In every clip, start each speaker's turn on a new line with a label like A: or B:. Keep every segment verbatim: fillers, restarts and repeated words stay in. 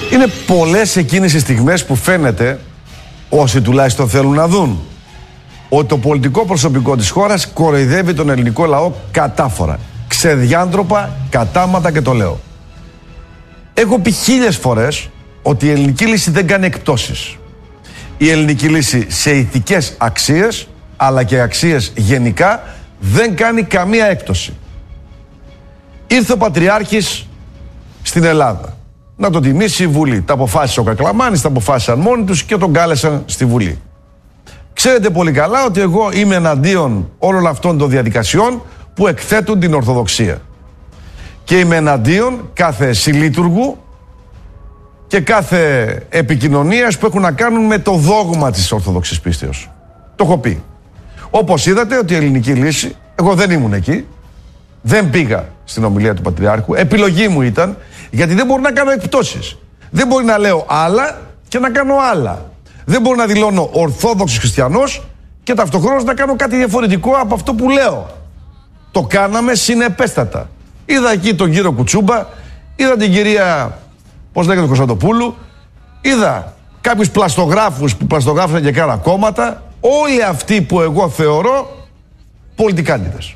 A: Είναι πολλές εκείνες οι στιγμές που φαίνεται, όσοι τουλάχιστον θέλουν να δουν, ότι το πολιτικό προσωπικό της χώρας κοροϊδεύει τον ελληνικό λαό κατάφορα, ξεδιάντροπα, κατάματα, και το λέω. Έχω πει χίλιες φορές ότι η ελληνική λύση δεν κάνει εκπτώσεις. Η ελληνική λύση σε ηθικές αξίες, αλλά και αξίες γενικά, δεν κάνει καμία έκπτωση. Ήρθε ο Πατριάρχης στην Ελλάδα να τον τιμήσει η Βουλή. Τα αποφάσισε ο Κακλαμάνης, τα αποφάσισαν μόνοι τους και τον κάλεσαν στη Βουλή. Ξέρετε πολύ καλά ότι εγώ είμαι εναντίον όλων αυτών των διαδικασιών που εκθέτουν την Ορθοδοξία. Και είμαι εναντίον κάθε συλλήτουργου και κάθε επικοινωνίας που έχουν να κάνουν με το δόγμα της Ορθοδοξής πίστεως. Το έχω πει. Όπως είδατε ότι η ελληνική λύση, εγώ δεν ήμουν εκεί, δεν πήγα στην ομιλία του Πατριάρχου, επιλογή μου ήταν, γιατί δεν μπορώ να κάνω εκπτώσεις. Δεν μπορεί να λέω άλλα και να κάνω άλλα. Δεν μπορώ να δηλώνω ορθόδοξος χριστιανός και ταυτοχρόνως να κάνω κάτι διαφορετικό από αυτό που λέω. Το κάναμε συνεπέστατα. Είδα εκεί τον κύριο Κουτσούμπα, είδα την κυρία, πώς λέγεται, Κωνσταντοπούλου, είδα κάποιους πλαστογράφους που πλαστογράφησαν και κάνα κόμματα, όλοι αυτοί που εγώ θεωρώ πολιτικάντιδες.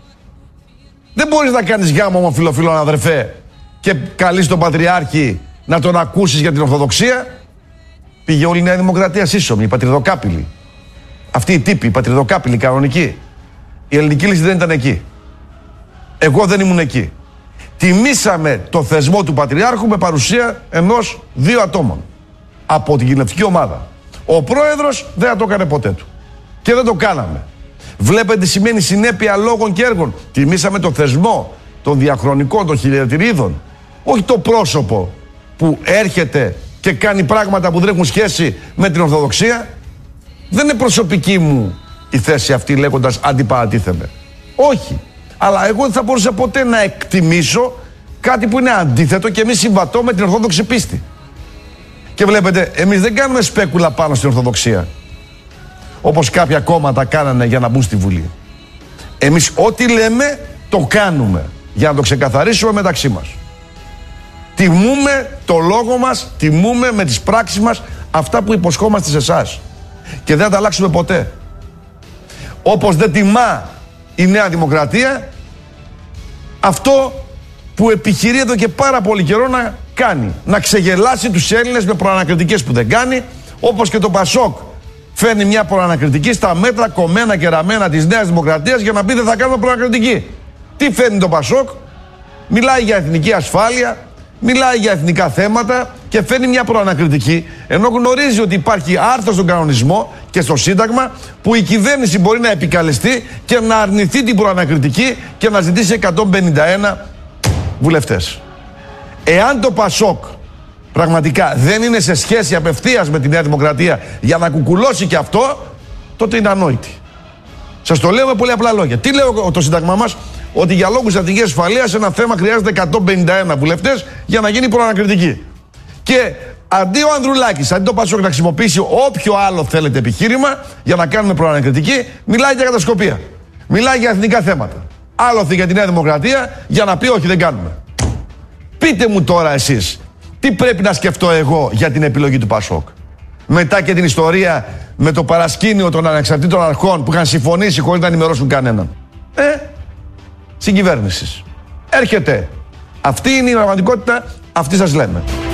A: Δεν μπορείς να κάνεις γάμο ομοφυλοφίλων, αδερφέ, και καλείς τον Πατριάρχη να τον ακούσεις για την Ορθοδοξία. Πήγε όλη η Νέα Δημοκρατία σύσσωμη, οι πατριδοκάπηλοι. Αυτοί οι τύποι, οι πατριδοκάπηλοι κανονικοί. Η ελληνική λύση δεν ήταν εκεί. Εγώ δεν ήμουν εκεί. Τιμήσαμε το θεσμό του Πατριάρχου με παρουσία ενός δύο ατόμων από την κοινωνική ομάδα. Ο πρόεδρος δεν θα το έκανε ποτέ του. Και δεν το κάναμε. Βλέπετε τι σημαίνει συνέπεια λόγων και έργων. Τιμήσαμε το θεσμό των διαχρονικών, των χιλιατηρίδων. Όχι το πρόσωπο που έρχεται και κάνει πράγματα που δεν έχουν σχέση με την Ορθοδοξία. Δεν είναι προσωπική μου η θέση αυτή λέγοντας αντιπαρατίθεμαι. Όχι. Αλλά εγώ δεν θα μπορούσα ποτέ να εκτιμήσω κάτι που είναι αντίθετο και μη συμβατό με την Ορθόδοξη πίστη. Και βλέπετε, εμείς δεν κάνουμε σπέκουλα πάνω στην Ορθοδοξία, όπως κάποια κόμματα κάνανε για να μπουν στη Βουλή. Εμείς ό,τι λέμε το κάνουμε, για να το ξεκαθαρίσουμε μεταξύ μας. Τιμούμε το λόγο μας, τιμούμε με τις πράξεις μας αυτά που υποσχόμαστε σε εσάς. Και δεν θα τα αλλάξουμε ποτέ. Όπως δεν τιμά η Νέα Δημοκρατία αυτό που επιχειρεί εδώ και πάρα πολύ καιρό να κάνει. Να ξεγελάσει τους Έλληνες με προανακριτικές που δεν κάνει, όπως και το Πασόκ φέρνει μια προανακριτική στα μέτρα κομμένα και ραμμένα της Νέας Δημοκρατίας για να πει δεν θα κάνουμε προανακριτική. Τι φέρνει το Πασόκ? Μιλάει για εθνική ασφάλεια, μιλάει για εθνικά θέματα και φέρνει μια προανακριτική, ενώ γνωρίζει ότι υπάρχει άρθρο στον κανονισμό και στο Σύνταγμα που η κυβέρνηση μπορεί να επικαλεστεί και να αρνηθεί την προανακριτική και να ζητήσει εκατόν πενήντα ένα βουλευτές. Εάν το Πασόκ πραγματικά δεν είναι σε σχέση απευθείας με τη Νέα Δημοκρατία για να κουκουλώσει και αυτό, τότε είναι ανόητη. Σας το λέω με πολύ απλά λόγια. Τι λέω το Σύνταγμα μας? Ότι για λόγους εθνικής ασφαλείας ένα θέμα χρειάζεται εκατόν πενήντα ένα βουλευτές για να γίνει προανακριτική. Και αντί ο Ανδρουλάκης, αντί το Πασόκ να χρησιμοποιήσει όποιο άλλο θέλετε επιχείρημα για να κάνουμε προανακριτική, μιλάει για κατασκοπία. Μιλάει για εθνικά θέματα. Άλλοτε για τη Νέα Δημοκρατία για να πει όχι, δεν κάνουμε. Πείτε μου τώρα εσείς, τι πρέπει να σκεφτώ εγώ για την επιλογή του Πασόκ? Μετά και την ιστορία με το παρασκήνιο των ανεξαρτήτων αρχών που είχαν συμφωνήσει χωρίς να ενημερώσουν κανέναν. Ε, συγκυβέρνησης. Έρχεται. Αυτή είναι η πραγματικότητα, αυτή σας λέμε.